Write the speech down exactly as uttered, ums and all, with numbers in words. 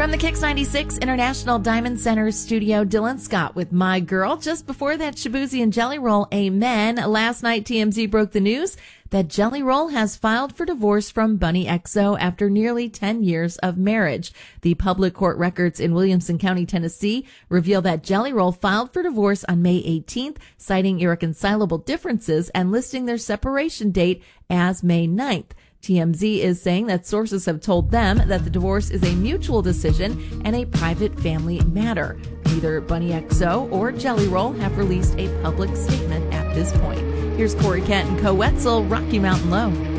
From the Kix ninety-six International Diamond Center studio, Dylan Scott with My Girl. Just before that, Shaboozey and Jelly Roll, Amen. Last night, T M Z broke the news that Jelly Roll has filed for divorce from Bunny X O after nearly ten years of marriage. The public court records in Williamson County, Tennessee, reveal that Jelly Roll filed for divorce on May eighteenth, citing irreconcilable differences and listing their separation date as May ninth. T M Z is saying that sources have told them that the divorce is a mutual decision and a private family matter. Neither Bunny X O or Jelly Roll have released a public statement at this point. Here's Corey Kent and Co Wetzel, Rocky Mountain Low.